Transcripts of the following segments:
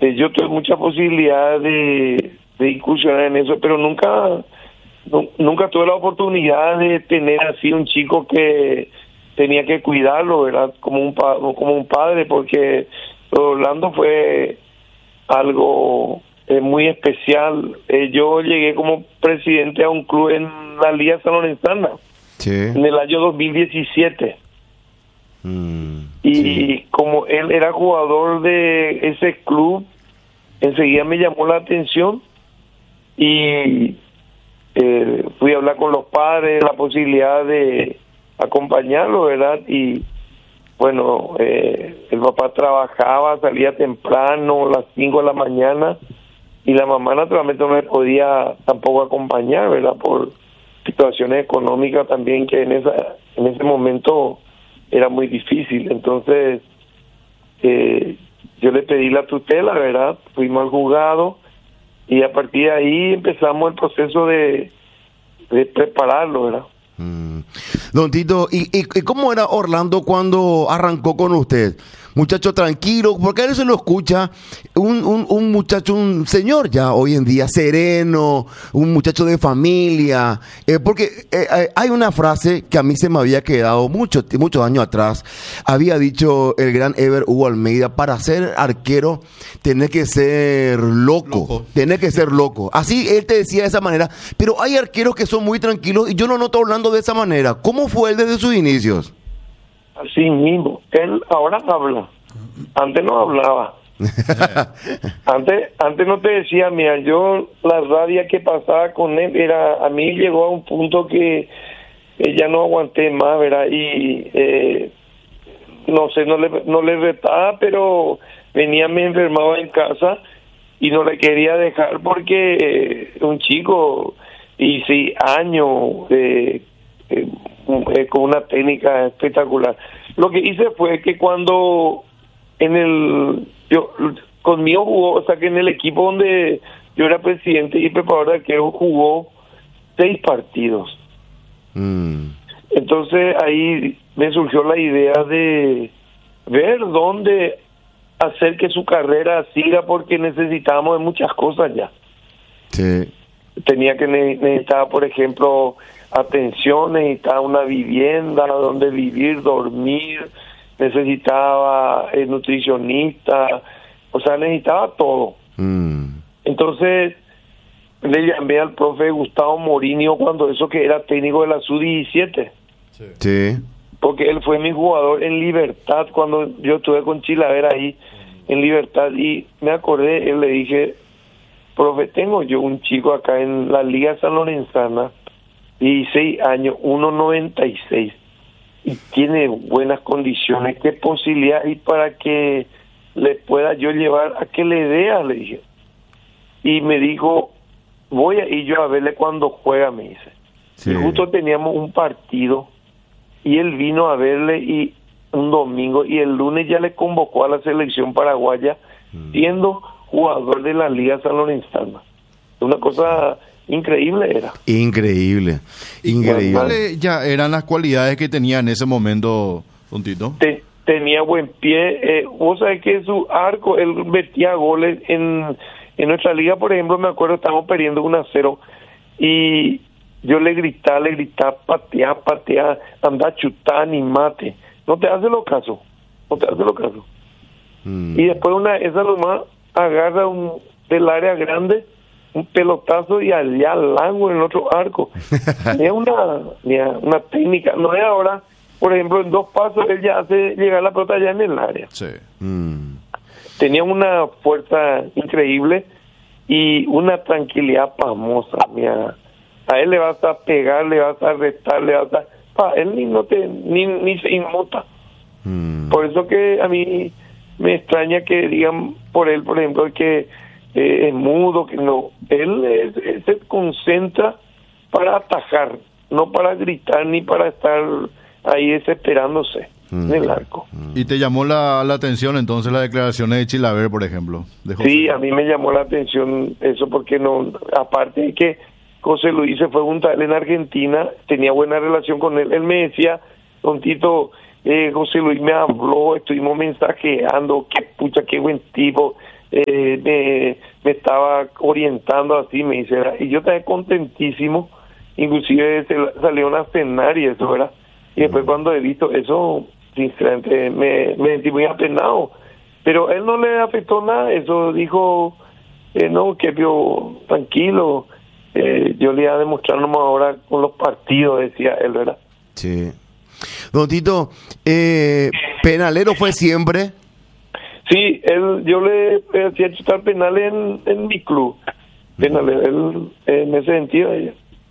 yo tuve mucha posibilidad de incursionar en eso, pero nunca tuve la oportunidad de tener así un chico que tenía que cuidarlo, ¿verdad? Como un padre, porque Orlando fue algo muy especial. Yo llegué como presidente a un club en la Liga Sanlorenstana en el año 2017. Y como él era jugador de ese club, enseguida me llamó la atención y fui a hablar con los padres, la posibilidad de acompañarlo, ¿verdad? Y bueno, el papá trabajaba, salía temprano, a las 5 de la mañana, y la mamá naturalmente no me podía tampoco acompañar, ¿verdad? Por situaciones económicas también, que en ese momento era muy difícil. Entonces yo le pedí la tutela, ¿verdad? Fuimos al juzgado y a partir de ahí empezamos el proceso de prepararlo, ¿verdad? Don Tito, ¿y cómo era Orlando cuando arrancó con usted? Muchacho tranquilo, porque a él se lo escucha un muchacho, un señor ya hoy en día, sereno, un muchacho de familia, porque hay una frase que a mí se me había quedado muchos años atrás. Había dicho el gran Ever Hugo Almeida: para ser arquero tenés que ser loco. Tenés que ser loco. Así él te decía de esa manera, pero hay arqueros que son muy tranquilos y yo no noto Orlando de esa manera. ¿Cómo fue él desde sus inicios? Así mismo, él ahora habla, antes no hablaba. antes no te decía, mira, yo la rabia que pasaba con él a mí llegó a un punto que ya no aguanté más, ¿verdad? Y no sé, no le retaba, pero venía, me enfermaba en casa y no le quería dejar porque un chico, y sí, años con una técnica espectacular. Lo que hice fue que cuando conmigo jugó, o sea que en el equipo donde yo era presidente y preparador de arquero, jugó 6 partidos. Entonces ahí me surgió la idea de ver dónde hacer que su carrera siga, porque necesitábamos de muchas cosas ya. Sí. Necesitaba, por ejemplo, atención, necesitaba una vivienda donde vivir, dormir, necesitaba nutricionista, o sea, necesitaba todo. Entonces le llamé al profe Gustavo Mourinho, cuando eso que era técnico de la Sub-17. Sí. Porque él fue mi jugador en Libertad cuando yo estuve con Chilavera ahí en Libertad, y me acordé, él le dije: profe, tengo yo un chico acá en la Liga Sanlorenstana, 16 años, 1.96, y tiene buenas condiciones. ¿Qué posibilidad hay para que le pueda yo llevar a que le vea? Le dije. Y me dijo: voy a ir yo a verle cuando juega, me dice. Sí. Y justo teníamos un partido y él vino a verle, y un domingo, y el lunes ya le convocó a la selección paraguaya, siendo jugador de la Liga Sanlorenstana. Una cosa increíble era. Increíble. ¿Cuáles ya eran las cualidades que tenía en ese momento, don Tito? Tenía buen pie. Vos sabés que su arco, él metía goles en nuestra liga, por ejemplo. Me acuerdo, estábamos perdiendo 1-0 y yo le gritaba: patea, anda, chutá, animate. No te hace lo caso. Y después esa nomás agarra del área grande un pelotazo y allá al ángulo en el otro arco. Tenía una técnica. No es ahora, por ejemplo, en 2 pasos él ya hace llegar la pelota ya en el área. Sí. Tenía una fuerza increíble y una tranquilidad pasmosa. Mira, a él le vas a pegar, le vas a restar, él ni se inmuta. Por eso que a mí me extraña que digan por él, por ejemplo, que es mudo, que no. Él se concentra para atajar, no para gritar ni para estar ahí desesperándose en el arco. ¿Y te llamó la atención entonces las declaraciones de Chilaver, por ejemplo? Sí, a mí me llamó la atención eso, porque no, aparte de que José Luis se fue junto a él en Argentina, tenía buena relación con él. Él me decía: don Tito, José Luis me habló, estuvimos mensajeando, qué buen tipo, me estaba orientando así, me dice, ¿verdad? Y yo estaba contentísimo, inclusive salieron a cenar y eso, ¿verdad? Y después cuando he visto eso, sinceramente me sentí muy apenado, pero él no le afectó nada, eso dijo, no, que vio tranquilo, yo le iba a demostrar nomás ahora con los partidos, decía él, ¿verdad? Sí. Don Tito, ¿penalero fue siempre? Sí, yo le hacía chutar penales en mi club. Penales, él, en ese sentido, es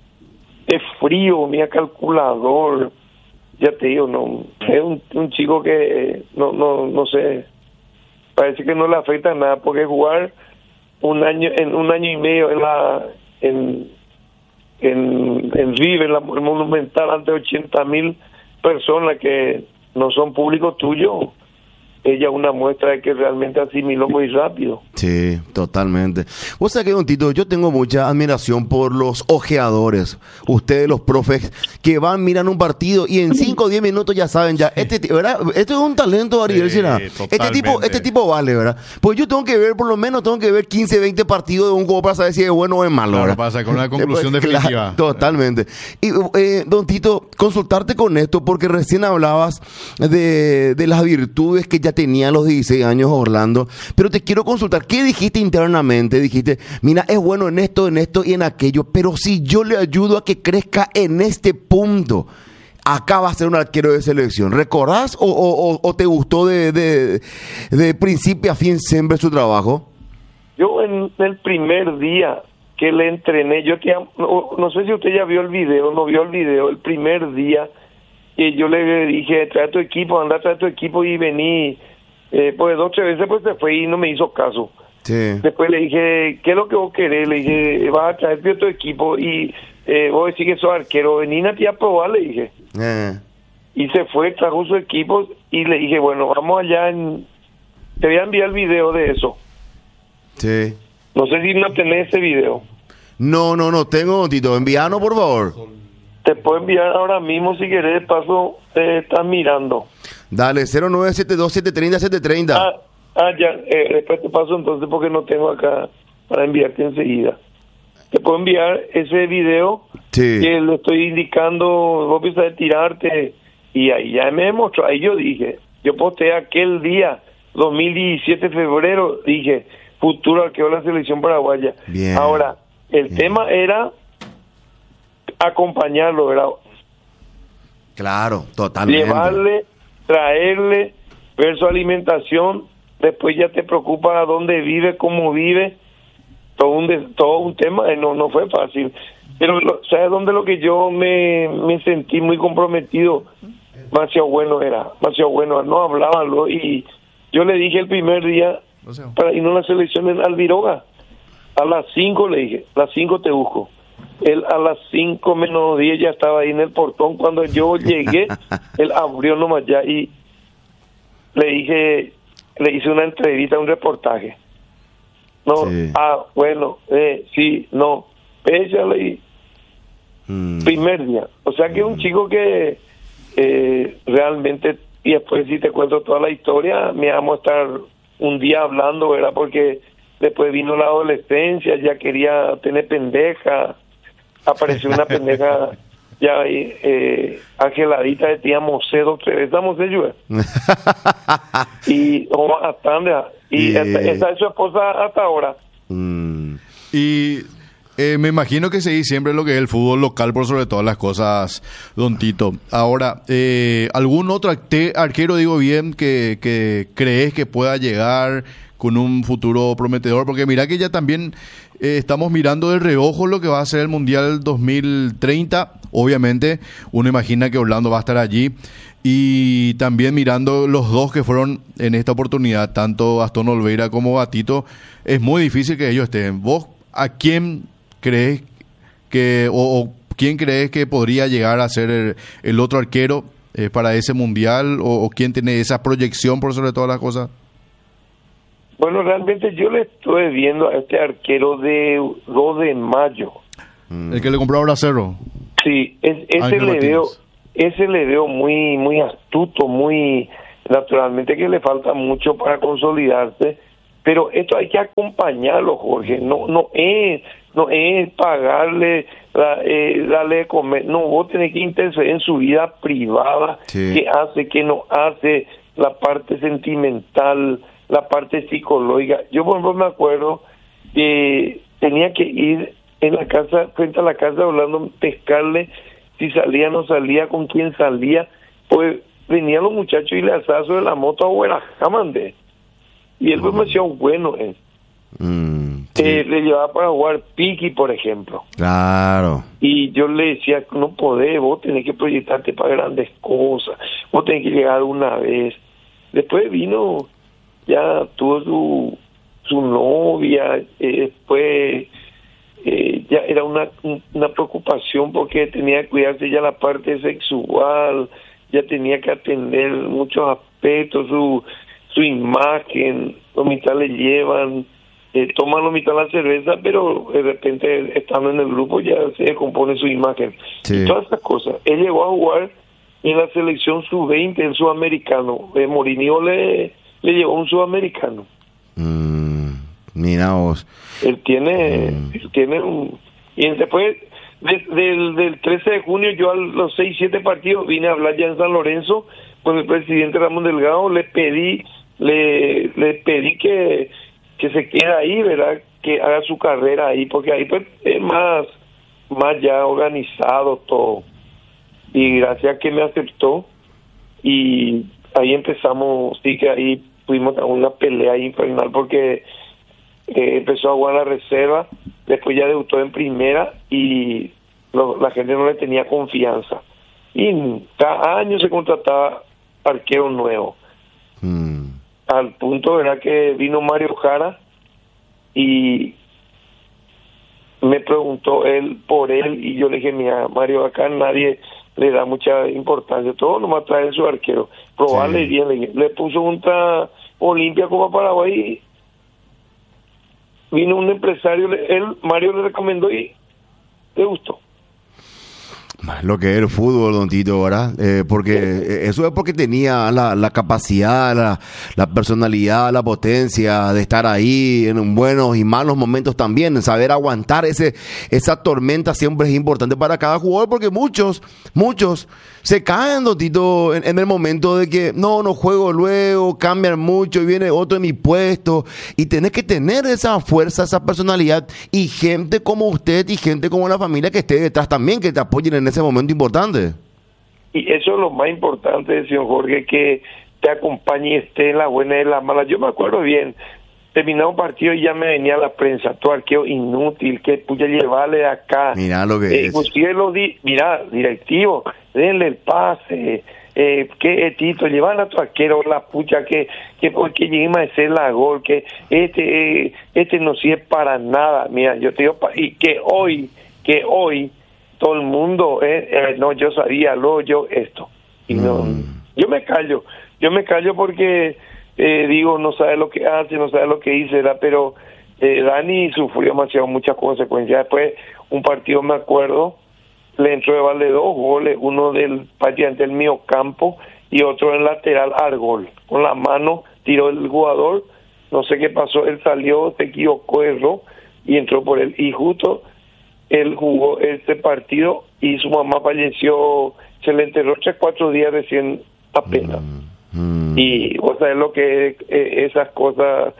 frío, mira, calculador. Ya te digo, no, es un chico que no sé, parece que no le afecta nada, porque jugar un año y medio en River, en el Monumental, ante 80.000 personas que no son públicos tuyos, ella es una muestra de que realmente asimiló muy rápido. Sí, totalmente. Vos sabés que, don Tito, yo tengo mucha admiración por los ojeadores, ustedes los profes, que van, miran un partido y en 5 o 10 minutos ya saben, ya, ¿verdad? Esto es un talento, Ariel, ¿será? Este tipo vale, ¿verdad? Pues yo tengo que ver, por lo menos tengo que ver 15, 20 partidos de un juego para saber si es bueno o es malo, Claro, ¿verdad? para sacar una conclusión definitiva. Claro, totalmente. Y, don Tito, consultarte con esto, porque recién hablabas de las virtudes que ya tenía a los 16 años Orlando, pero te quiero consultar, ¿qué dijiste internamente? Dijiste, mira, es bueno en esto y en aquello, pero si yo le ayudo a que crezca en este punto, acá va a ser un arquero de selección. ¿Recordás o te gustó de principio a fin siempre su trabajo? Yo en el primer día que le entrené, no sé si usted ya vio el video, no vio el video, el primer día que yo le dije, trae tu equipo, anda, trae tu equipo y vení, pues 2 o 3 veces pues se fue y no me hizo caso. Sí. Después le dije, ¿qué es lo que vos querés? Le dije, vas a traer tu equipo y vos decís que sos arquero, vení a ti a probar, le dije. Y se fue, trajo su equipo y le dije, bueno, vamos allá, te voy a enviar el video de eso. Sí. No sé si no tenés ese video. No tengo, don Tito, envíanos por favor. Te puedo enviar ahora mismo si querés, de paso estás mirando. Dale, 0972730730. Ya, después te paso entonces porque no tengo acá para enviarte enseguida. Te puedo enviar ese video Sí. que le estoy indicando, vos empiezas a tirarte y ahí ya me demostró, ahí yo dije, yo posteé aquel día, 2017 febrero, dije, futuro arquero de la selección paraguaya. Bien. Ahora, el tema era acompañarlo, ¿verdad? Claro, totalmente. Llevarle, traerle, ver su alimentación, después ya te preocupa a dónde vive, cómo vive, todo un tema, no fue fácil. Pero, ¿sabes dónde lo que yo me sentí muy comprometido? Demasiado bueno, no hablábalo y yo le dije el primer día para irnos a la selección en Albiroga, a las 5 le dije, a las 5 te busco. Él a las 5 menos 10 ya estaba ahí en el portón. Cuando yo llegué, él abrió nomás ya y le hice una entrevista, un reportaje. No, sí. Bueno, sí, no, échale y primer día. O sea que es un chico que realmente, y después si te cuento toda la historia, me vamos a estar un día hablando, ¿verdad? Porque después vino la adolescencia, ya quería tener pendeja, apareció una pendeja ya angeladita de tía Mosé, doctor, estamos ellos. Y esa es su esposa hasta ahora. Y me imagino que seguís siempre lo que es el fútbol local por sobre todas las cosas, don Tito. Ahora, ¿algún otro arquero, digo bien, que crees que pueda llegar con un futuro prometedor? Porque mira que ya también estamos mirando de reojo lo que va a ser el Mundial 2030. Obviamente, uno imagina que Orlando va a estar allí. Y también mirando los dos que fueron en esta oportunidad, tanto Gastón Olveira como Gatito, es muy difícil que ellos estén. ¿Vos a quién crees que o quién crees que podría llegar a ser el otro arquero para ese Mundial? ¿O quién tiene esa proyección por sobre todas las cosas? Bueno, realmente yo le estoy viendo a este arquero de 2 de mayo. El que le compró ahora Cerro. Sí, ese le veo muy muy astuto, muy naturalmente que le falta mucho para consolidarse, Pero esto hay que acompañarlo, Jorge. No es pagarle, darle de comer. No, vos tenés que interferir en su vida privada, Sí. qué hace, qué no hace, la parte sentimental, la parte psicológica. Yo, por ejemplo, me acuerdo que tenía que ir en la casa, frente a la casa de Orlando, pescarle si salía, no salía, con quién salía. Pues venían los muchachos y le alzaban sobre la moto a Guadalajara, y él pues me decía, bueno, Sí. le llevaba para jugar piqui, por ejemplo. Claro. Y yo le decía, no podés, vos tenés que proyectarte para grandes cosas, vos tenés que llegar una vez. Después vino, ya tuvo su novia, después ya era una preocupación porque tenía que cuidarse ya la parte sexual, ya tenía que atender muchos aspectos, su imagen, los mitad le llevan, toman los mitad la cerveza, pero de repente estando en el grupo ya se descompone su imagen. Sí. Y todas esas cosas. Él llegó a jugar en la selección sub-20, el sudamericano. Mourinho le llevó un sudamericano. Mira vos. Él tiene un... Y después del 13 de junio, yo a los 6-7 partidos vine a hablar ya en San Lorenzo con el presidente Ramón Delgado. Le pedí que se quede ahí, ¿verdad? Que haga su carrera ahí, porque ahí pues es más ya organizado todo. Y gracias a que me aceptó, y ahí empezamos, sí que ahí tuvimos una pelea infernal, porque empezó a jugar la reserva, después ya debutó en primera, y la gente no le tenía confianza. Y cada año se contrataba arquero nuevo. Al punto, ¿verdad?, que vino Mario Jara y me preguntó él por él, y yo le dije, mira, Mario, acá nadie le da mucha importancia, todo nomás trae su arquero, probarle Sí. bien, le puso contra Olimpia, Copa Paraguay, vino un empresario, Mario le recomendó y le gustó. Lo que es el fútbol, don Tito, ¿verdad? Porque eso es porque tenía la capacidad, la personalidad, la potencia de estar ahí en buenos y malos momentos también. Saber aguantar esa tormenta siempre es importante para cada jugador, porque muchos se caen, don Tito, en el momento de que no juego luego, cambian mucho y viene otro en mi puesto. Y tenés que tener esa fuerza, esa personalidad, y gente como usted y gente como la familia que esté detrás también, que te apoyen en ese momento importante. Y eso es lo más importante, señor Jorge, que te acompañe y esté en la buena y en la mala. Yo me acuerdo bien, terminaba un partido y ya me venía la prensa, tu arqueo inútil, que puya llevarle de acá. Mirá lo que es. Inclusive mira, directivo, denle el pase, que Tito, llevan a tu arquero, la pucha, que porque lleguemos a hacer la gol, que este no sirve para nada. Mira, yo te digo, y que hoy todo el mundo, no, yo sabía, yo esto. Y no, yo me callo porque digo, no sabe lo que hace, no sabe lo que dice, ¿verdad? Pero Dani sufrió muchas consecuencias. Después, un partido, me acuerdo, le entró de balde 2 goles, uno del prácticamente del mío campo y otro en lateral al gol. Con la mano tiró el jugador, no sé qué pasó, él salió, se equivocó, erró y entró por él. Y justo él jugó este partido y su mamá falleció, se le enterró 3-4 días recién apenas. Y vos sabés lo que es esas cosas,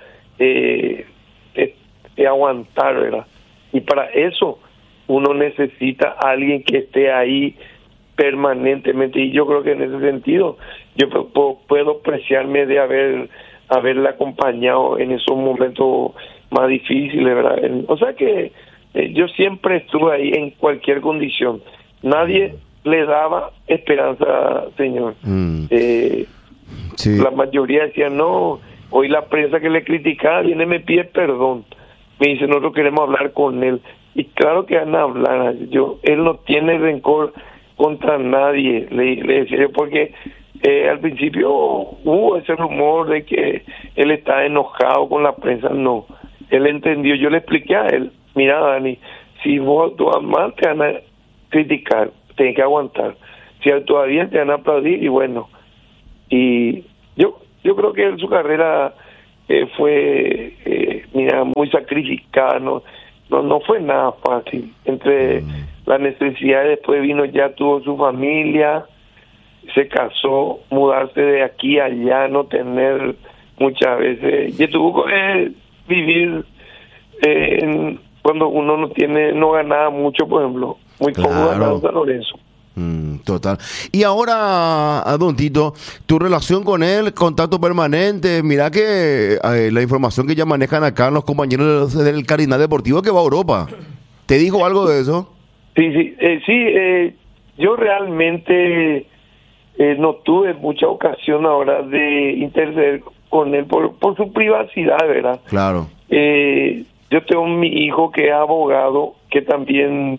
aguantar, ¿verdad? Y para eso uno necesita a alguien que esté ahí permanentemente, y yo creo que en ese sentido yo puedo apreciarme de haberla acompañado en esos momentos más difíciles, ¿verdad? O sea que yo siempre estuve ahí en cualquier condición. Nadie le daba esperanza, señor. Sí. La mayoría decía, no, hoy la prensa que le criticaba viene y me pide perdón. Me dice, nosotros queremos hablar con él. Y claro que van a hablar. Él no tiene rencor contra nadie, le decía yo, porque al principio hubo ese rumor de que él estaba enojado con la prensa. No, él entendió. Yo le expliqué a él, mira, Dani, si vos actúas mal te van a criticar, tienes que aguantar. Si actúas bien te van a aplaudir, y bueno. Y yo creo que en su carrera fue, mira, muy sacrificada, no fue nada fácil. Entre la necesidad, después vino, ya tuvo su familia, se casó, mudarse de aquí a allá, no tener muchas veces, y tuvo que vivir cuando uno no ganaba mucho, por ejemplo, muy poco ganaba en San Lorenzo. Total. Y ahora, don Tito, tu relación con él, contacto permanente, mira que la información que ya manejan acá los compañeros del Cardinal Deportivo que va a Europa. ¿Te dijo algo de eso? Sí, yo realmente no tuve mucha ocasión ahora de interceder con él por su privacidad, ¿verdad? Claro. Yo tengo mi hijo que es abogado, que también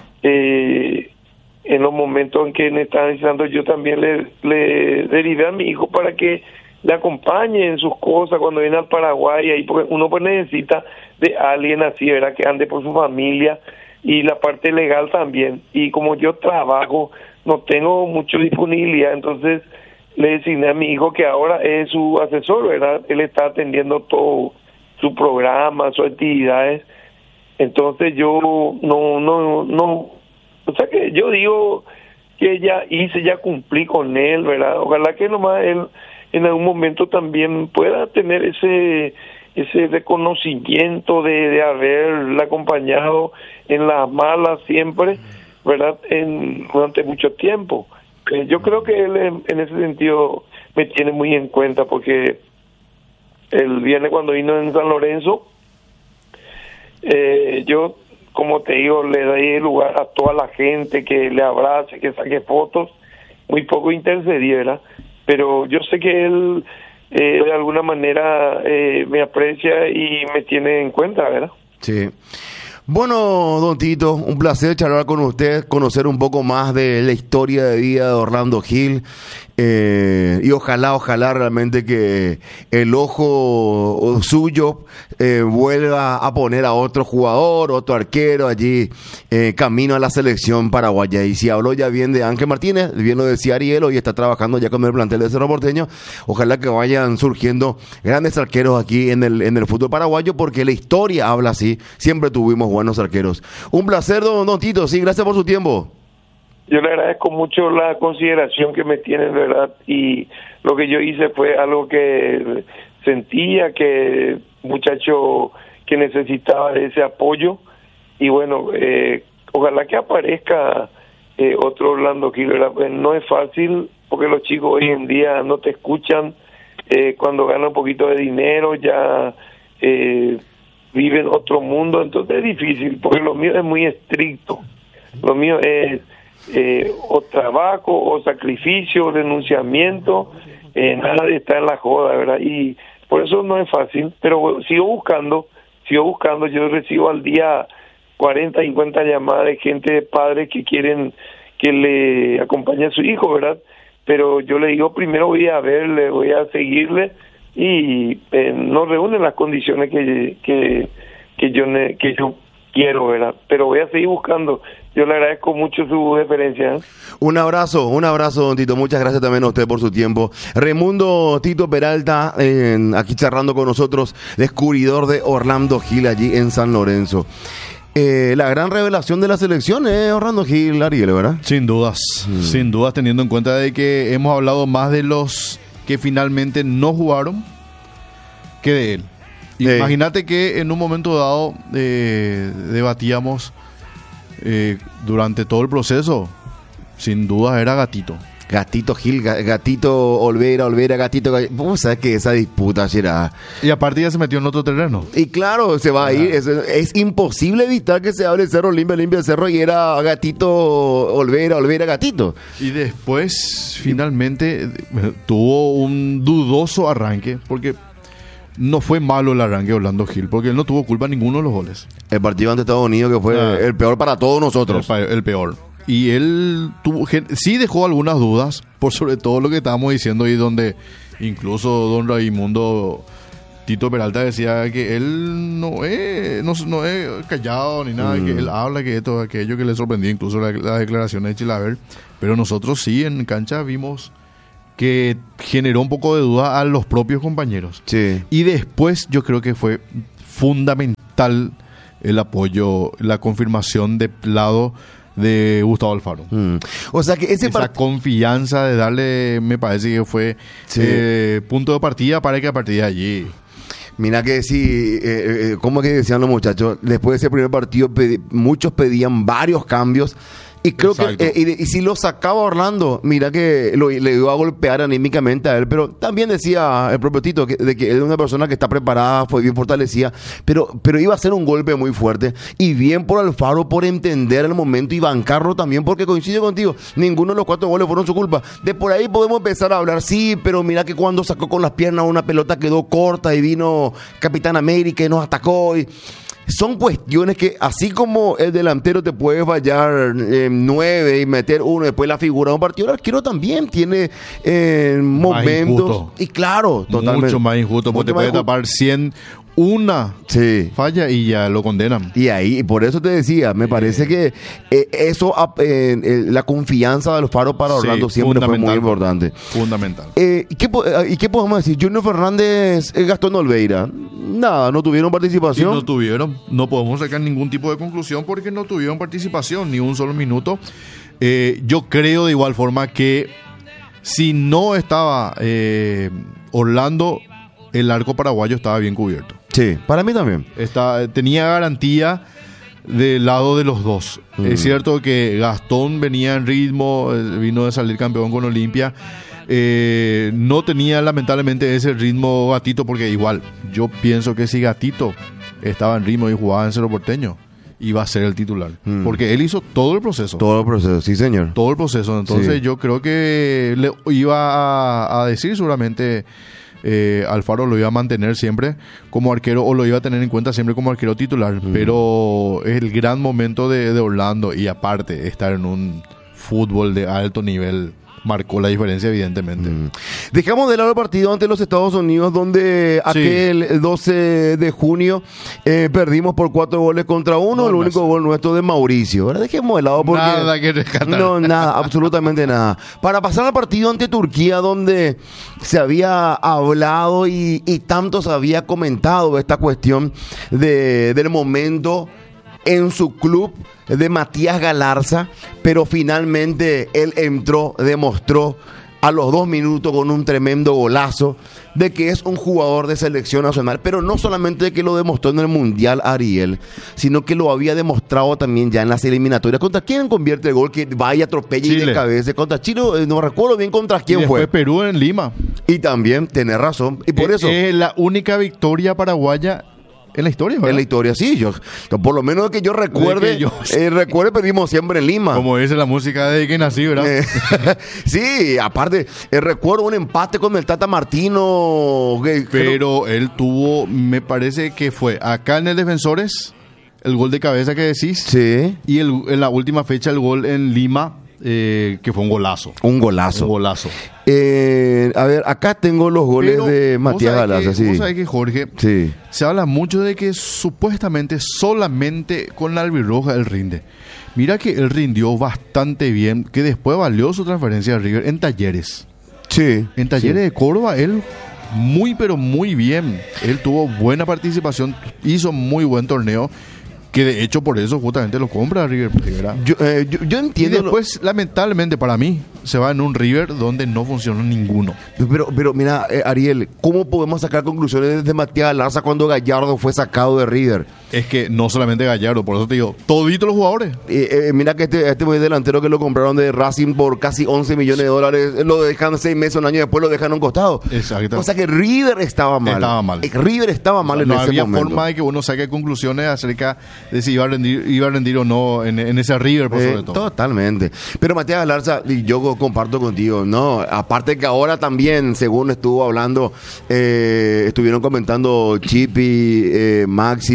en los momentos en que me estaba necesitando, yo también le derivé a mi hijo para que le acompañe en sus cosas cuando viene al Paraguay, ahí porque uno pues necesita de alguien así, ¿verdad? Que ande por su familia, y la parte legal también. Y como yo trabajo, no tengo mucha disponibilidad, entonces le designé a mi hijo que ahora es su asesor, ¿verdad? Él está atendiendo todo su programa, sus actividades. Entonces yo o sea que yo digo que ya cumplí con él, ¿verdad? Ojalá que nomás él en algún momento también pueda tener ese reconocimiento de haberla acompañado en las malas siempre, ¿verdad? Durante mucho tiempo. Yo creo que él en ese sentido me tiene muy en cuenta, porque el viernes cuando vino en San Lorenzo, yo, como te digo, le doy lugar a toda la gente que le abrace, que saque fotos, muy poco intercediera, pero yo sé que él de alguna manera me aprecia y me tiene en cuenta, ¿verdad? Sí. Bueno, don Tito, un placer charlar con usted, conocer un poco más de la historia de vida de Orlando Gil, y ojalá realmente que el ojo suyo vuelva a poner a otro jugador, otro arquero allí camino a la selección paraguaya. Y si habló ya bien de Ángel Martínez, bien lo decía Ariel, hoy está trabajando ya con el plantel de Cerro Porteño, ojalá que vayan surgiendo grandes arqueros aquí en el fútbol paraguayo, porque la historia habla así, siempre tuvimos buenos arqueros. Un placer, don Tito, sí, gracias por su tiempo. Yo le agradezco mucho la consideración que me tienen, ¿verdad? Y lo que yo hice fue algo que sentía que muchacho que necesitaba ese apoyo, y bueno, ojalá que aparezca otro Orlando Gil, ¿verdad? Pues no es fácil, porque los chicos hoy en día no te escuchan, cuando ganan un poquito de dinero ya viven otro mundo, entonces es difícil, porque lo mío es muy estricto, lo mío es o trabajo, o sacrificio, renunciamiento, nada de estar en la joda, ¿verdad? Y por eso no es fácil, pero bueno, sigo buscando, yo recibo al día 40, 50 llamadas de gente, de padres que quieren que le acompañe a su hijo, ¿verdad? Pero yo le digo, primero voy a verle, voy a seguirle, y no reúnen las condiciones que yo quiero, ¿verdad? Pero voy a seguir buscando. Yo le agradezco mucho su deferencia. Un abrazo, don Tito. Muchas gracias también a usted por su tiempo. Raimundo Tito Peralta, aquí charlando con nosotros, descubridor de Orlando Gil allí en San Lorenzo. La gran revelación de la selección es Orlando Gil, Ariel, ¿verdad? Sin dudas, teniendo en cuenta de que hemos hablado más de los que finalmente no jugaron que de él. Imagínate que en un momento dado debatíamos durante todo el proceso, sin duda era Gatito. Gatito Gil, Gatito Olvera, Gatito... ¿Vos sabés que esa disputa será? Y aparte ya se metió en otro terreno. Y claro, se va a ir. Es imposible evitar que se hable el Cerro, limpia el Cerro, y era Gatito Olvera, Gatito. Y después, finalmente, tuvo un dudoso arranque, porque no fue malo el arranque de Orlando Gil, porque él no tuvo culpa en ninguno de los goles. El partido ante Estados Unidos, que fue el peor para todos nosotros. El peor. Y él sí dejó algunas dudas, por sobre todo lo que estábamos diciendo, y donde incluso don Raimundo Tito Peralta decía que él no es callado ni nada, que él habla, que esto, aquello, que le sorprendió incluso las declaraciones de Chilaver. Pero nosotros sí en cancha vimos que generó un poco de duda a los propios compañeros. Sí. Y después yo creo que fue fundamental el apoyo, la confirmación de lado de Gustavo Alfaro. O sea que esa confianza de darle, me parece que fue punto de partida para que a partir de allí... Mira que sí, como que decían los muchachos, después de ese primer partido muchos pedían varios cambios. Y creo Exacto. que y si lo sacaba Orlando, mira que le iba a golpear anímicamente a él, pero también decía el propio Tito de que él es una persona que está preparada, fue bien fortalecida, pero iba a ser un golpe muy fuerte. Y bien por Alfaro por entender el momento y bancarlo también, porque coincido contigo, ninguno de los 4 goles fueron su culpa. De por ahí podemos empezar a hablar, sí, pero mira que cuando sacó con las piernas una pelota quedó corta y vino Capitán América y nos atacó y... Son cuestiones que, así como el delantero te puede fallar 9 y meter 1, después la figura de un partido, el arquero también tiene momentos. Y claro, totalmente. Mucho más injusto, porque te puede tapar 100, una falla y ya lo condenan. Y ahí, por eso te decía, me parece que eso, la confianza de Alfaro para Orlando siempre fue muy importante. Fundamental. ¿Y qué podemos decir? Junior Fernández, Gastón Olveira, nada, no tuvieron participación. Sí, no tuvieron, no podemos sacar ningún tipo de conclusión porque no tuvieron participación, ni un solo minuto. Yo creo de igual forma que si no estaba Orlando, el arco paraguayo estaba bien cubierto. Sí, para mí también. Tenía garantía del lado de los dos. Es cierto que Gastón venía en ritmo, vino de salir campeón con Olimpia. No tenía lamentablemente ese ritmo Gatito, porque igual yo pienso que si Gatito estaba en ritmo y jugaba en Cerro Porteño, iba a ser el titular. Porque él hizo todo el proceso. Todo el proceso, sí señor. Todo el proceso. Entonces yo creo que le iba a decir seguramente... Alfaro lo iba a mantener siempre como arquero o lo iba a tener en cuenta siempre como arquero titular, pero es el gran momento de Orlando y aparte estar en un fútbol de alto nivel marcó la diferencia evidentemente. Dejamos de lado el partido ante los Estados Unidos donde aquel 12 de junio perdimos por 4 goles contra 1, el único gol nuestro de Mauricio. Ahora dejemos de lado porque... Nada que rescatar. No, nada, absolutamente nada. Para pasar al partido ante Turquía donde se había hablado y tanto se había comentado esta cuestión del momento en su club de Matías Galarza, pero finalmente él entró, demostró a los 2 minutos con un tremendo golazo de que es un jugador de selección nacional, pero no solamente de que lo demostró en el Mundial Ariel, sino que lo había demostrado también ya en las eliminatorias. ¿Contra quién convierte el gol? Que vaya, atropella y de cabeza. Contra Chile, no recuerdo bien contra quién y fue. Después Perú en Lima. Y también, tenés razón. Y por eso... Es la única victoria paraguaya en la historia, ¿verdad? En la historia, sí. Por lo menos que yo recuerde, perdimos siempre en Lima. Como dice la música de que nací, ¿verdad? Sí, aparte, recuerdo un empate con el Tata Martino. Pero él tuvo, me parece que fue acá en el Defensores, el gol de cabeza que decís. Sí. Y en la última fecha el gol en Lima, que fue un golazo. Un golazo. Un golazo. A ver, acá tengo los goles de Matías Galarza. Vos sabés que, Jorge, se habla mucho de que supuestamente solamente con la albirroja él rinde. Mira que él rindió bastante bien, que después valió su transferencia a River en Talleres. Sí. En Talleres de Córdoba, él muy, pero muy bien. Él tuvo buena participación, hizo muy buen torneo. Que de hecho por eso justamente lo compra River Plate, ¿verdad? Yo entiendo. Y después, lamentablemente para mí, se va en un River donde no funcionó ninguno. Pero mira, Ariel, ¿cómo podemos sacar conclusiones de Matías Galarza cuando Gallardo fue sacado de River? Es que no solamente Gallardo, por eso te digo, toditos los jugadores. Mira que este delantero que lo compraron de Racing por casi 11 millones de dólares, lo dejan 6 meses, un año después lo dejan a un costado. Exacto. O sea que River estaba mal. River estaba mal, o sea, en ese momento. No había forma de que uno saque conclusiones acerca de si iba a rendir o no en ese River, por sobre todo. Totalmente. Pero Matías Galarza, y yo comparto contigo, no, aparte que ahora también, según estuvo hablando, estuvieron comentando Chipi, Maxi,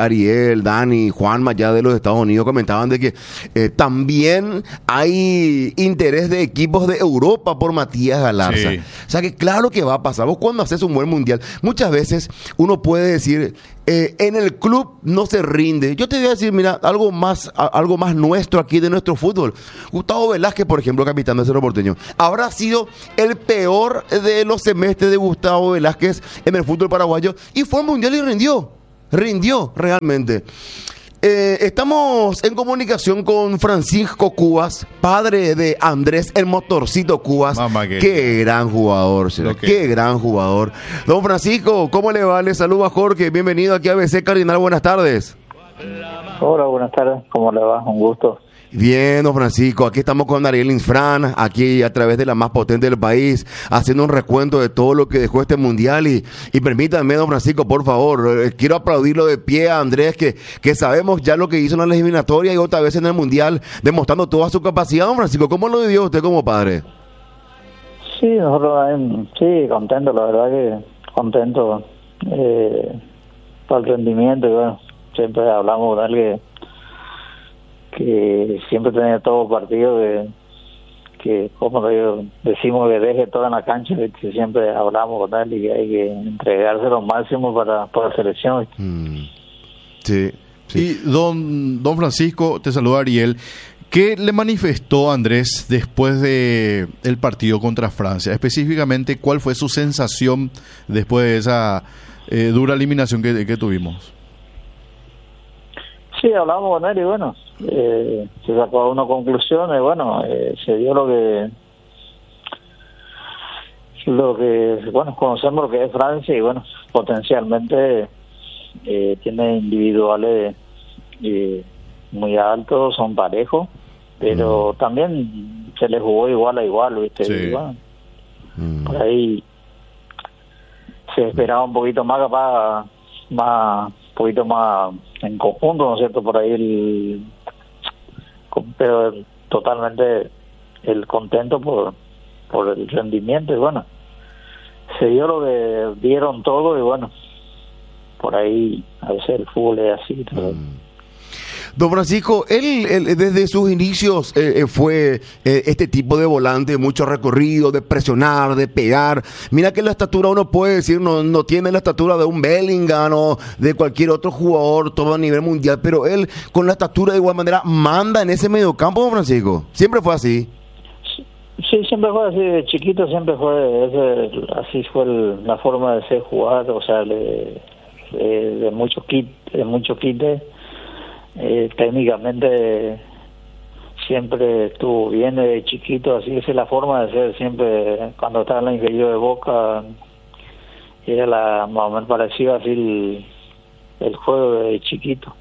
Ariel, Dani, Juanma, ya de los Estados Unidos, comentaban de que también hay interés de equipos de Europa por Matías Galarza. Sí. O sea que claro que va a pasar. Vos cuando haces un buen mundial, muchas veces uno puede decir, en el club no se rinde. Yo te voy a decir, mira, algo más nuestro aquí de nuestro fútbol. Gustavo Velázquez, por ejemplo, capitán de Cerro Porteño, habrá sido el peor de los semestres de Gustavo Velázquez en el fútbol paraguayo y fue al mundial y rindió realmente. Estamos en comunicación con Francisco Cubas, padre de Andrés el Motorcito Cubas. Mamá, qué gran jugador, señor. Qué gran jugador. Don Francisco, ¿cómo le va? Le saluda Jorge, bienvenido aquí a ABC Cardinal, buenas tardes. Hola, buenas tardes, ¿cómo le va? Un gusto. Bien, don Francisco, aquí estamos con Ariel Insfran, aquí a través de la más potente del país, haciendo un recuento de todo lo que dejó este mundial y permítanme, don Francisco, por favor, quiero aplaudirlo de pie a Andrés, que sabemos ya lo que hizo en la eliminatoria y otra vez en el mundial, demostrando toda su capacidad. Don Francisco, ¿cómo lo vivió usted como padre? Sí, nosotros sí, contento, la verdad que contento por el rendimiento y bueno, siempre hablamos de él que siempre tenía todo partido que como decimos que deje todo en la cancha, que siempre hablamos con él y que hay que entregarse lo máximo para la selección. Sí. Y don Francisco, te saluda Ariel. ¿Qué le manifestó Andrés después de el partido contra Francia? Específicamente, ¿cuál fue su sensación después de esa dura eliminación que tuvimos? Sí, hablamos con él y bueno, se sacó una conclusión y bueno, se dio lo que bueno, conocemos lo que es Francia y bueno, potencialmente tiene individuales muy altos, son parejos, pero también se le jugó igual a igual, ¿viste? Sí. Y bueno, por ahí se esperaba un poquito más, capaz, un poquito más en conjunto, ¿no es cierto? Por ahí pero totalmente el contento por el rendimiento y bueno, se dio lo que dieron todo y bueno, por ahí a veces el fútbol es así. Don Francisco, él desde sus inicios fue este tipo de volante, mucho recorrido, de presionar, de pegar. Mira que la estatura, uno puede decir, no tiene la estatura de un Bellingham o de cualquier otro jugador, todo a nivel mundial, pero él con la estatura de igual manera manda en ese mediocampo, don Francisco. Siempre fue así. Sí, siempre fue así, de chiquito siempre fue así fue la forma de ser jugar, o sea, de mucho quite. Técnicamente siempre estuvo bien de chiquito, así es la forma de ser siempre. Cuando estaba en la inferior de Boca era más o menos parecido así el juego de chiquito.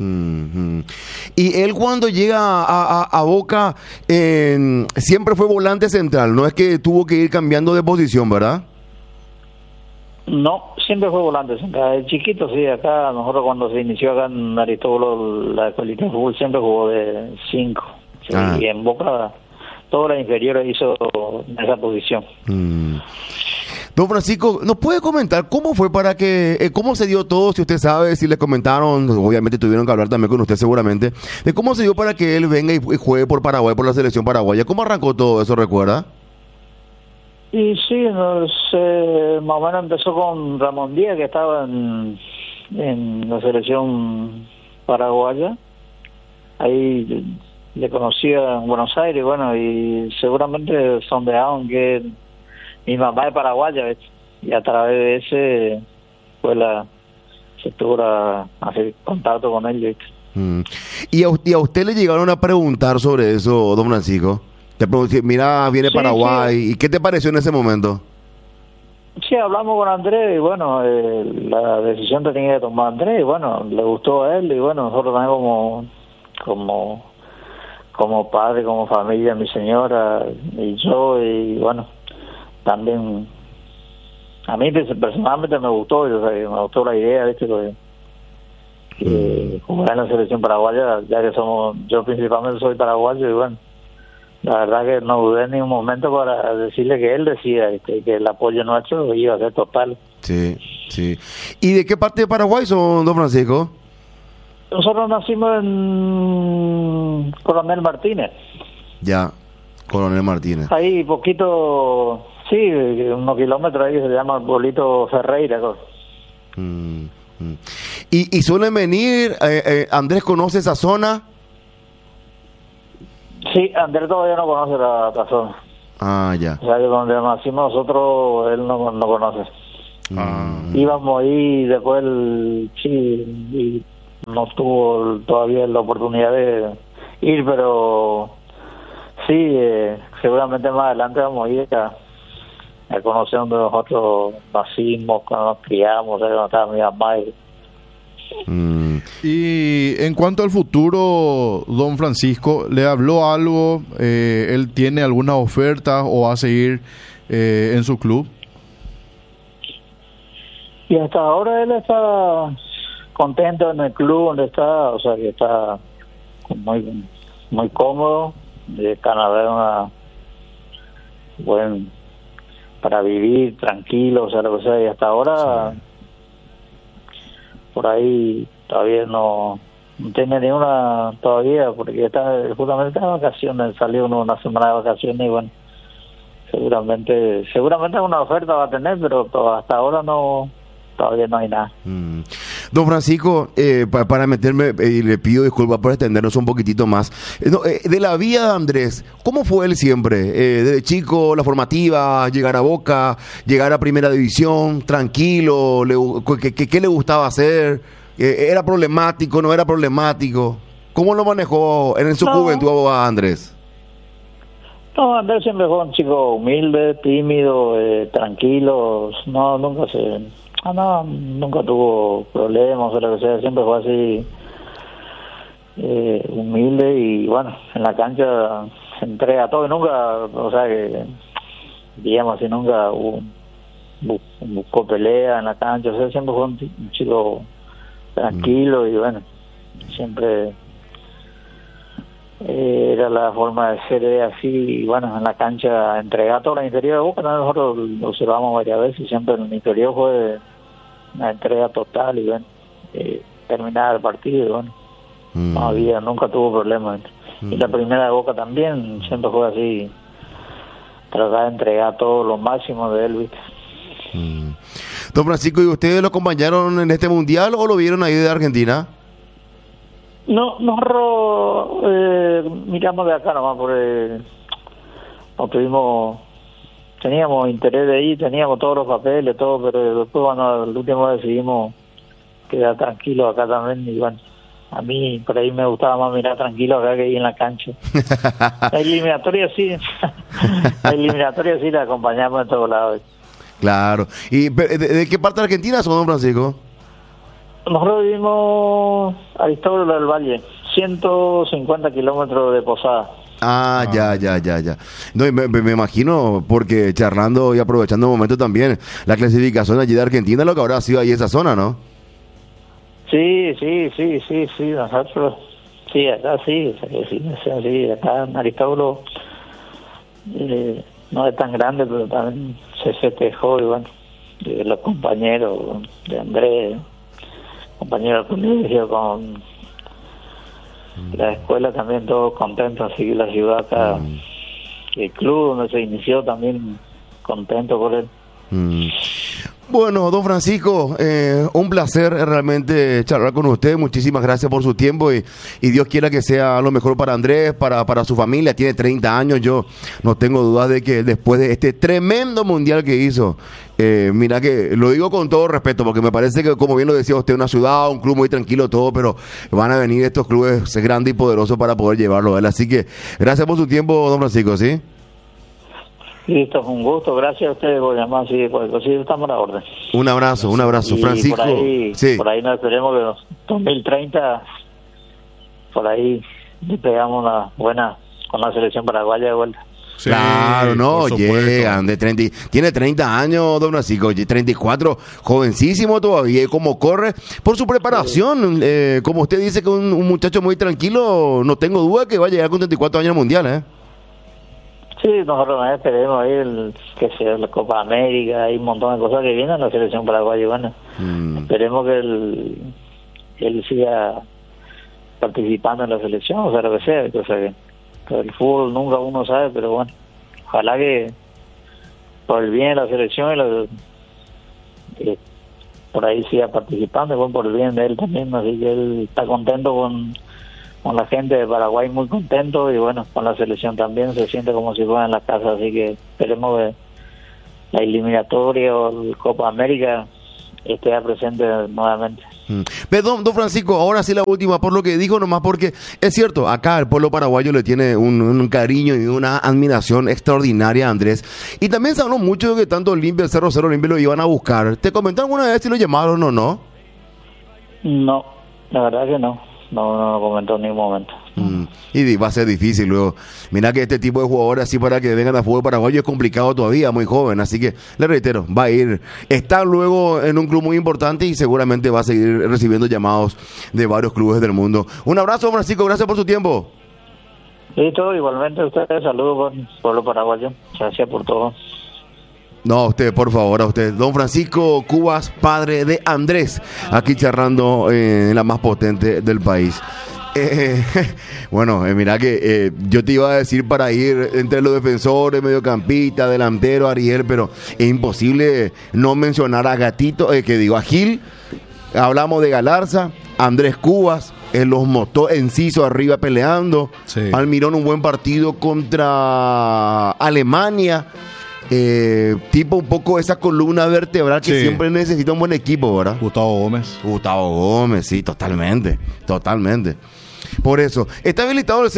Y él cuando llega a Boca siempre fue volante central, no es que tuvo que ir cambiando de posición, ¿verdad? No, siempre fue volante central. Chiquito, sí, acá nosotros cuando se inició acá en Aristóbulo la escuelita de fútbol siempre jugó de 5. Sí, y en Boca toda la inferior hizo en esa posición. Don Francisco, ¿nos puede comentar cómo fue cómo se dio todo, si usted sabe, si le comentaron, obviamente tuvieron que hablar también con usted seguramente, de cómo se dio para que él venga y juegue por Paraguay, por la selección paraguaya? ¿Cómo arrancó todo eso, recuerda? Y sí, más o menos empezó con Ramón Díaz, que estaba en la selección paraguaya. Ahí le conocía en Buenos Aires, bueno, y seguramente sondearon que mi mamá es paraguaya, ¿ves? Y a través de ese se tuvo a hacer contacto con él, ¿ves? ¿Y a usted le llegaron a preguntar sobre eso, don Francisco? Te pregunté, mira, viene sí, Paraguay, sí. ¿Y qué te pareció en ese momento? Sí, hablamos con Andrés y bueno, la decisión que tenía que tomar Andrés y bueno, le gustó a él y bueno, nosotros también como padre, como familia, mi señora y yo y bueno, también a mí personalmente me gustó, o sea, me gustó la idea, ¿viste? Que jugar en la selección paraguaya, ya que yo principalmente soy paraguayo y bueno, la verdad que no dudé ni un momento para decirle que él decía que el apoyo nuestro iba a ser total. Sí. ¿Y de qué parte de Paraguay son, don Francisco? Nosotros nacimos en Coronel Martínez. Ya, Coronel Martínez. Ahí poquito, sí, unos kilómetros ahí se llama Pueblito Ferreira. Mm, mm. ¿Y suelen venir? ¿Andrés conoce esa zona? Sí, Andrés todavía no conoce la zona. Ah, ya. O sea, que donde nacimos nosotros, él no conoce. Ah. Íbamos ahí, después sí, y no tuvo todavía la oportunidad de ir, pero sí, seguramente más adelante vamos a ir a conocer donde nosotros nacimos, cuando nos criamos, donde estaba mi mamá. Y en cuanto al futuro, don Francisco, ¿le habló algo? ¿Él tiene alguna oferta o va a seguir en su club? Y hasta ahora él está contento en el club donde está, o sea que está muy muy cómodo. De Canadá es una buen para vivir tranquilo, o sea, lo que sea, y hasta ahora sí. Por ahí todavía no tiene ni una todavía, porque está justamente en vacaciones, salió una semana de vacaciones y bueno, seguramente una oferta va a tener, pero hasta ahora todavía no hay nada. Don Francisco, para meterme, y le pido disculpas por extendernos un poquitito más, de la vida de Andrés, ¿cómo fue él siempre? Desde chico, la formativa, llegar a Boca, llegar a Primera División, tranquilo, ¿qué le gustaba hacer? ¿Era problemático, no era problemático? ¿Cómo lo manejó en su juventud a Andrés? No, Andrés siempre fue un chico humilde, tímido, tranquilo, nunca tuvo problemas o lo que sea, siempre fue así, humilde y bueno, en la cancha se entrega todo, y nunca, o sea que, digamos así, nunca buscó pelea en la cancha, o sea, siempre fue un chico tranquilo y bueno, siempre era la forma de ser así, y bueno, en la cancha entregar todo el interior de Boca, nosotros lo observamos varias veces y siempre en el interior fue una entrega total y bueno, terminar el partido y bueno, nunca tuvo problemas. Y la primera de Boca también siempre fue así, tratar de entregar todo lo máximo de él, ¿viste? Don Francisco, ¿y ustedes lo acompañaron en este mundial o lo vieron ahí de Argentina? No, nosotros miramos de acá nomás, porque teníamos interés de ir, teníamos todos los papeles, todo, pero después cuando el último decidimos quedar tranquilos acá también, y bueno, a mí por ahí me gustaba más mirar tranquilo acá que ahí en la cancha. La eliminatoria sí la acompañamos en todos lados. Claro. ¿Y de qué parte de Argentina son, don Francisco? Nosotros vivimos Aristóbulo del Valle, 150 kilómetros de Posada. Ya. No, me imagino, porque charlando y aprovechando el momento también, la clasificación allí de Argentina, lo que habrá sido ahí esa zona, ¿no? Sí, nosotros, sí, acá sí, acá en Aristóbulo no es tan grande, pero también se festejó, y bueno, de los compañeros de Andrés, compañeros del colegio, con la escuela también, todos contentos, así la ciudad acá, el club donde se inició también contento por él. Bueno, don Francisco, un placer realmente charlar con usted. Muchísimas gracias por su tiempo y Dios quiera que sea lo mejor para Andrés, para su familia. Tiene 30 años, yo no tengo dudas de que después de este tremendo mundial que hizo, mira que lo digo con todo respeto, porque me parece que, como bien lo decía usted, una ciudad, un club muy tranquilo, todo, pero van a venir estos clubes grandes y poderosos para poder llevarlo a él. Así que gracias por su tiempo, don Francisco, ¿sí? Listo, un gusto, gracias a ustedes por llamar, sí, estamos a la orden. Un abrazo, y Francisco. Por ahí nos esperemos que en 2030, por ahí pegamos una buena con la selección paraguaya de vuelta. Sí, claro, no, llegan de 30, tiene 30 años, don Francisco, 34, jovencísimo todavía, y como corre por su preparación, como usted dice que un muchacho muy tranquilo, no tengo duda que va a llegar con 34 años al mundial, Sí, nosotros esperemos ahí que sea la Copa América, hay un montón de cosas que vienen, la selección paraguaya, bueno, esperemos que él siga participando en la selección, o sea, lo que sea. O sea, que el fútbol nunca uno sabe, pero bueno, ojalá que por el bien de la selección por ahí siga participando, y bueno, por el bien de él también, así que él está contento con la gente de Paraguay, muy contento, y bueno, con la selección también se siente como si fuera en la casa, así que esperemos que la eliminatoria o el Copa América esté presente nuevamente. Perdón, don Francisco, ahora sí la última, por lo que dijo nomás, porque es cierto, acá el pueblo paraguayo le tiene un cariño y una admiración extraordinaria a Andrés, y también se habló mucho de que tanto Olimpia, el Cerro Olimpia lo iban a buscar. ¿Te comentó alguna vez si lo llamaron o no? No, la verdad que no lo comentó en ningún momento. Y va a ser difícil luego. Mira que este tipo de jugadores así para que vengan a fútbol paraguayo es complicado todavía, muy joven, así que le reitero, va a ir, está luego en un club muy importante y seguramente va a seguir recibiendo llamados de varios clubes del mundo. Un abrazo, Francisco, gracias por su tiempo. Listo, igualmente a ustedes, saludos por el pueblo paraguayo, gracias por todo. No, a usted, por favor, a usted. Don Francisco Cubas, padre de Andrés, aquí charlando en la más potente del país. Bueno, mira que yo te iba a decir para ir entre los defensores, mediocampistas, delantero, Ariel, pero es imposible no mencionar a Gatito, a Gil. Hablamos de Galarza, Andrés Cubas, los Enciso arriba peleando. Sí. Almirón, un buen partido contra Alemania. Tipo un poco esa columna vertebral que siempre necesita un buen equipo, ¿verdad? Gustavo Gómez, sí, totalmente. Por eso, está habilitado el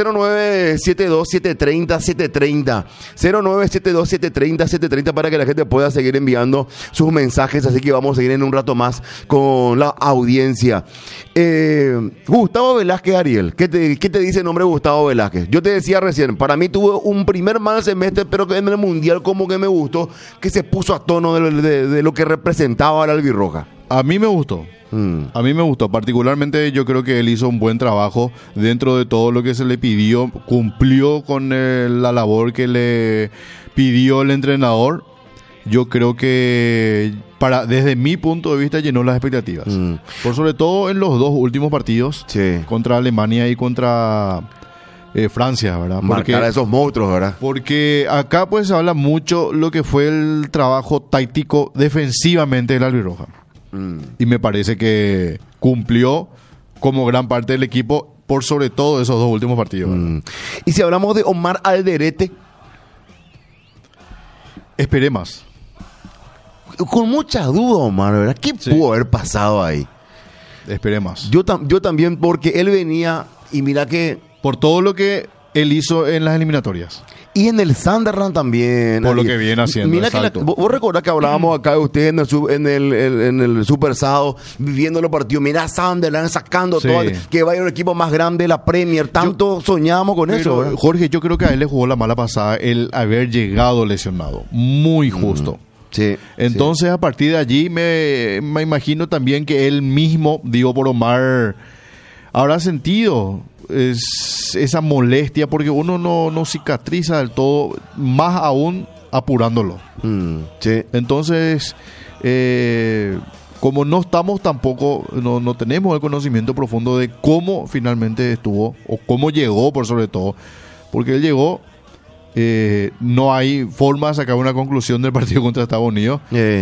0972-730-730 0972-730-730 para que la gente pueda seguir enviando sus mensajes, así que vamos a seguir en un rato más con la audiencia. Gustavo Velázquez, Ariel, ¿qué te dice el nombre Gustavo Velázquez? Yo te decía recién, para mí tuvo un primer mal semestre, pero que en el Mundial como que me gustó, que se puso a tono de lo que representaba la albirroja. A mí me gustó. Particularmente yo creo que él hizo un buen trabajo dentro de todo lo que se le pidió, cumplió con la labor que le pidió el entrenador. Yo creo que desde mi punto de vista llenó las expectativas. Por sobre todo en los dos últimos partidos, contra Alemania y contra Francia, ¿verdad? Marcar a esos monstruos, ¿verdad? Porque acá pues se habla mucho lo que fue el trabajo táctico defensivamente de la albirroja. Y me parece que cumplió como gran parte del equipo por sobre todo esos dos últimos partidos. Y si hablamos de Omar Alderete, esperé más. Con mucha duda, Omar, ¿verdad? ¿Qué pudo haber pasado ahí? Esperé más. Yo también, porque él venía y mira que... Por todo lo que él hizo en las eliminatorias. Y en el Sunderland también. Por lo que viene haciendo. Mira que vos recordás que hablábamos acá de usted en el Super Sábado, viviendo los partidos. Mira Sunderland sacando todo, que vaya un equipo más grande de la Premier. Tanto soñábamos con eso, ¿verdad? Jorge, yo creo que a él le jugó la mala pasada el haber llegado lesionado. Muy justo. Sí. Entonces, a partir de allí, me imagino también que él mismo, digo por Omar, habrá sentido esa molestia, porque uno no cicatriza del todo, más aún apurándolo. Entonces, como no estamos tampoco, no tenemos el conocimiento profundo de cómo finalmente estuvo, o cómo llegó por sobre todo, porque él llegó, no hay forma de sacar una conclusión del partido contra Estados Unidos.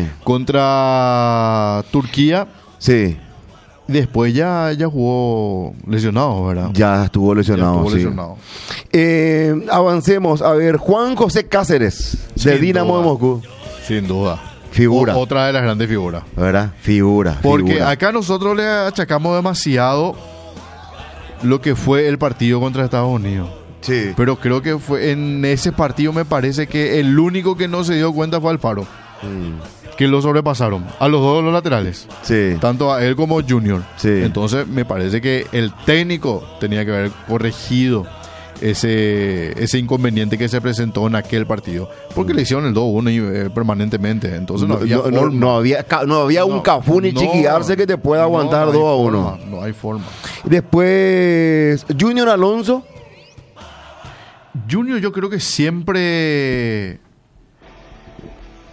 Contra Turquía. Sí. Después ya jugó lesionado, ¿verdad? Ya estuvo lesionado. Avancemos. A ver, Juan José Cáceres, de Dinamo de Moscú. Sin duda. Figura. Otra de las grandes figuras. ¿Verdad? Figura. Porque acá nosotros le achacamos demasiado lo que fue el partido contra Estados Unidos. Sí. Pero creo que fue en ese partido, me parece que el único que no se dio cuenta fue Alfaro. Que lo sobrepasaron a los dos, los laterales. Sí. Tanto a él como a Junior. Sí. Entonces me parece que el técnico tenía que haber corregido ese inconveniente que se presentó en aquel partido. Porque le hicieron el 2-1 permanentemente. Entonces no había un Cafú ni Chiquiarse que te pueda aguantar 2-1. No hay forma. Después, Junior Alonso. Junior yo creo que siempre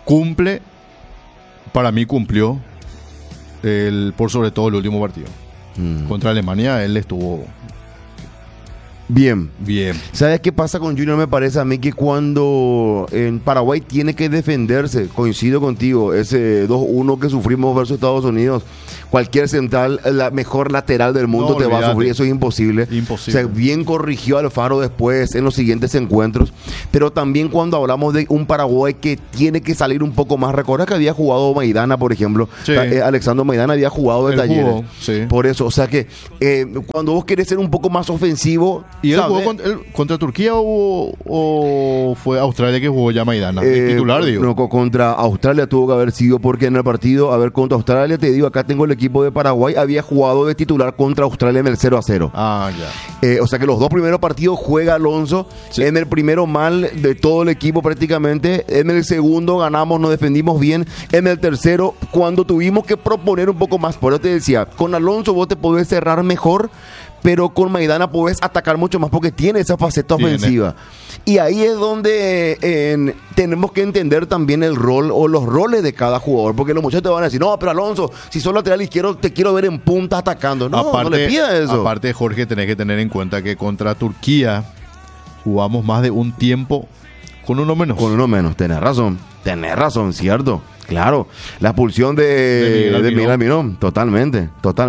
cumple. Para mí cumplió por sobre todo el último partido. Contra Alemania él estuvo Bien. bien. ¿Sabes qué pasa con Junior? Me parece a mí que cuando en Paraguay tiene que defenderse, coincido contigo, ese 2-1 que sufrimos versus Estados Unidos, cualquier central, la mejor lateral del mundo No, te va a olvídate. sufrir, eso es imposible. Imposible. O sea, bien corrigió Alfaro después en los siguientes encuentros, pero también cuando hablamos de un Paraguay que tiene que salir un poco más, recuerda que había jugado Maidana, por ejemplo, Sí. Alexandro Maidana había jugado de Él Talleres. jugó, sí. Por eso, o sea que cuando vos querés ser un poco más ofensivo, ¿Y él ¿sabes? jugó contra Turquía o fue Australia que jugó ya Maidana? El titular, digo. No, contra Australia tuvo que haber sido, porque en el partido, a ver, contra Australia, te digo, acá tengo el equipo de Paraguay, había jugado de titular contra Australia en el 0-0. Ah, ya. O sea que los dos primeros partidos juega Alonso, Sí. en el primero mal de todo el equipo prácticamente, en el segundo ganamos, nos defendimos bien, en el tercero cuando tuvimos que proponer un poco más, por eso te decía, con Alonso vos te podés cerrar mejor, pero con Maidana podés atacar mucho más porque tiene esa faceta Tiene. ofensiva. Y ahí es donde tenemos que entender también el rol o los roles de cada jugador, porque los muchachos te van a decir, no, pero Alonso, si sos lateral izquierdo, te quiero ver en punta atacando. No, no le pidas eso. Aparte, Jorge, tenés que tener en cuenta que contra Turquía jugamos más de un tiempo con uno menos. Con uno menos, tenés razón, cierto. Claro, la expulsión de Miguel Almirón, totalmente.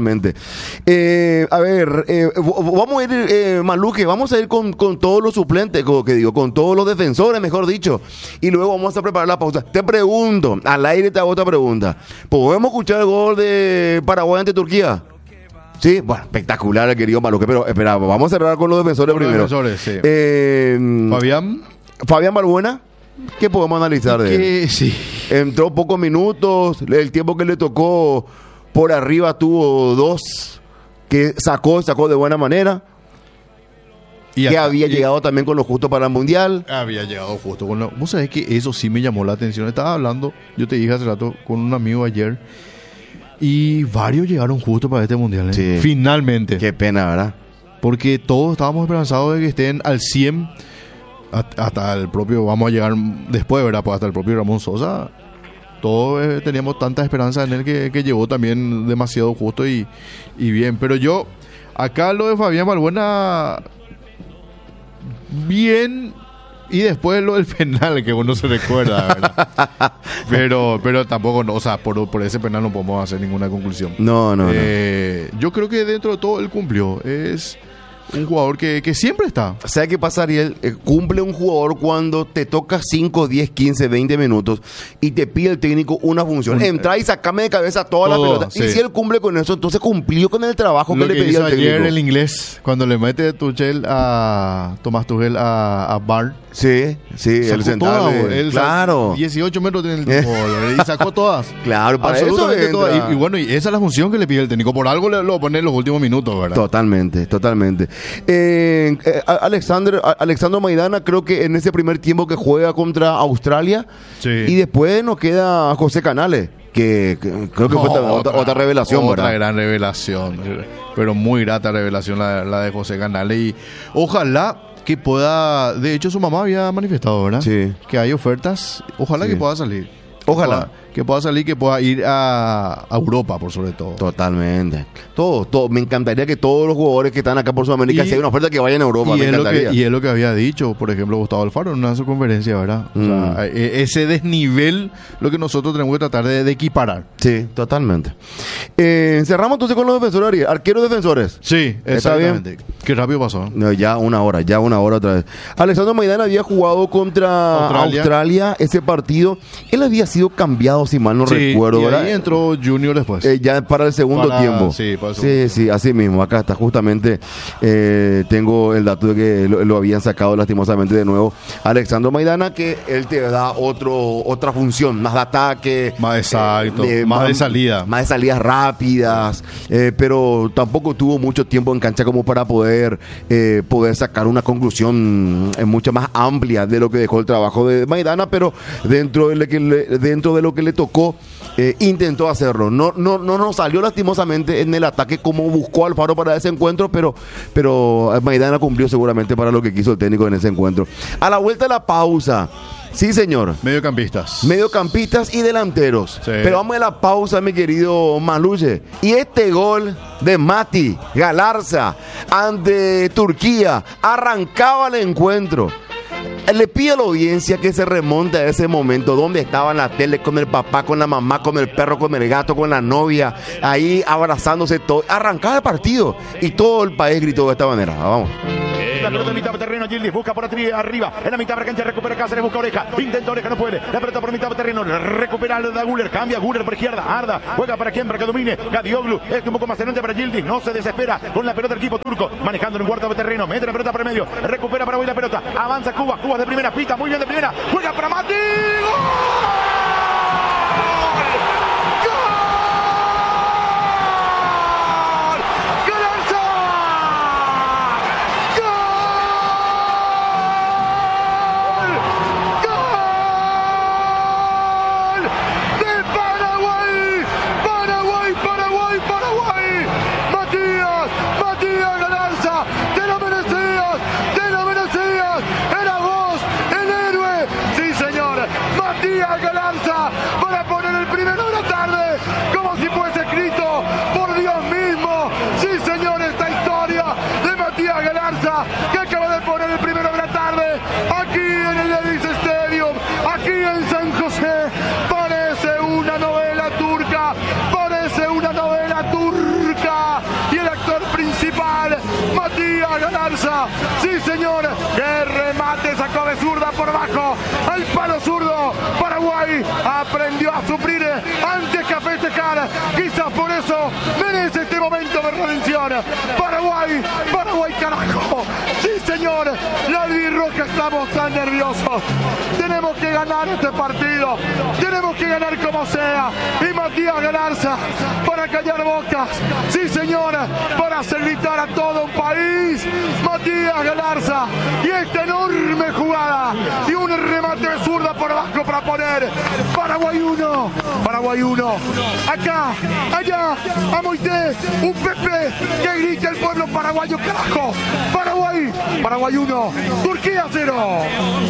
A ver, vamos a ir, Maluque, vamos a ir con todos los suplentes, con todos los defensores, mejor dicho, y luego vamos a preparar la pausa. Te pregunto, al aire te hago otra pregunta, ¿podemos escuchar el gol de Paraguay ante Turquía? Sí, bueno, espectacular el querido Maluque, pero espera, vamos a cerrar con los defensores Con los primero. defensores, sí. Fabián Balbuena, ¿qué podemos analizar de él? Que sí. Entró pocos minutos, el tiempo que le tocó por arriba tuvo 2 que sacó de buena manera, Y que acá- había y- llegado también con lo justo para el Mundial. Había llegado justo con vos sabés que eso sí me llamó la atención. Estaba hablando, yo te dije hace rato, con un amigo ayer. Y varios llegaron justo para este mundial. ¿Eh? Sí. Finalmente. Qué pena, ¿verdad? Porque todos estábamos esperanzados de que estén al 100. Hasta el propio, vamos a llegar después, ¿verdad? Pues hasta el propio Ramón Sosa. Todos teníamos tanta esperanza en él que llegó también demasiado justo y bien. Pero yo, acá lo de Fabián Balbuena, bien. Y después lo del penal, que uno se recuerda, ¿verdad? pero tampoco, no, o sea, por ese penal no podemos hacer ninguna conclusión. No. Yo creo que dentro de todo él cumplió. Es un jugador que siempre está. ¿Sabes qué pasa, Ariel? Cumple un jugador cuando te toca 5, 10, 15, 20 minutos y te pide el técnico una función. Entra y sacame de cabeza toda la Todo, pelota. sí. Y si él cumple con eso, entonces cumplió con el trabajo Lo que le que pedía hizo el técnico. ayer el inglés, cuando le mete Tomás Tuchel a Bar. Sí, el Sacó central. todas, él Claro. 18 metros tiene el gol, y sacó todas. Claro, para eso Absolutamente entra. todas. Y bueno, y esa es la función que le pide el técnico. Por algo lo pone en los últimos minutos, ¿verdad? Totalmente. Alexandro Maidana, creo que en ese primer tiempo que juega contra Australia, Sí. y después nos queda José Canales, que creo que fue otra revelación, Otra ¿verdad? gran revelación. Pero muy grata revelación la de José Canales. Y ojalá que pueda. De hecho, su mamá había manifestado, ¿verdad? Sí. Que hay ofertas. Ojalá Sí. que pueda salir. Ojalá. Que pueda salir, que pueda ir a Europa, por sobre todo. Totalmente. Todo. Me encantaría que todos los jugadores que están acá por Sudamérica, Y- si hay una oferta, que vayan a Europa. Y Me es, lo encantaría. que, y es lo que había dicho, por ejemplo, Gustavo Alfaro en una de sus conferencias, ¿verdad? O sea, ese desnivel, lo que nosotros tenemos que tratar de equiparar. Sí, totalmente. Cerramos entonces con los defensores, Ariel. Arqueros defensores. Sí, ¿Está bien? exactamente. Qué rápido pasó. No, ya una hora otra vez. Alexandro Maidana había jugado contra Australia ese partido. Él había sido cambiado, si mal no Sí, recuerdo, y ¿verdad? ahí entró Junior después. Ya para el segundo Para- tiempo. sí, para el segundo sí, así mismo. Acá está justamente. Tengo el dato de que lo habían sacado lastimosamente de nuevo. Alexandro Maidana, que él te da otra función, más de ataque. Más exacto, más de salida. Más de salidas rápidas. Pero tampoco tuvo mucho tiempo en cancha como para poder sacar una conclusión mucho más amplia de lo que dejó el trabajo de Maidana, pero dentro de lo que le tocó, intentó hacerlo. No nos salió lastimosamente en el ataque como buscó Alfaro para ese encuentro, pero Maidana cumplió seguramente para lo que quiso el técnico en ese encuentro. A la vuelta de la pausa, Sí, señor. Mediocampistas y delanteros. Sí. Pero vamos a la pausa, mi querido Maluche. Y este gol de Mati Galarza ante Turquía arrancaba el encuentro. Le pido a la audiencia que se remonte a ese momento donde estaba en la tele con el papá, con la mamá, con el perro, con el gato, con la novia, ahí abrazándose todo. Arrancaba el partido y todo el país gritó de esta manera. Vamos. La pelota en mitad de terreno, Gildis busca por arriba, en la mitad de la cancha recupera Cáceres, busca Oreja, intenta Oreja, no puede, la pelota por mitad de terreno, recupera a Guller, cambia Guller por izquierda, Arda, juega para quien, para que domine, Gadioglu, es un poco más adelante para Gildis, no se desespera con la pelota del equipo turco, manejando en un cuarto de terreno, mete la pelota por el medio, recupera Paraguay la pelota, avanza Cuba de primera, pita muy bien de primera, juega para Mati, para poner el primero de la tarde, como si fuese escrito por Dios mismo. Sí, señor, esta historia de Matías Galarza, que acaba de poner el primero de la tarde, aquí en el Levi's Stadium, aquí en San José. Parece una novela turca, y el actor principal, Matías Galarza. Sí, señor, que remate, sacó de zurda por abajo, al palo zurdo. Paraguay aprendió a sufrir antes que a festejar, quizás por eso merece este momento de redención. Paraguay, carajo. Sí, señor, la albirroja, estamos tan nerviosos. Tenemos que ganar este partido, tenemos que ganar como sea. Y Matías Galarza, para callar bocas, sí, señor, para hacer gritar a todo un país. Matías Galarza, y esta enorme jugada, y un remate de zurda por abajo para poner Paraguay 1. Acá, allá, a Moité, un Pepe que grita el pueblo paraguayo, carajo. Paraguay 1, Turquía 0.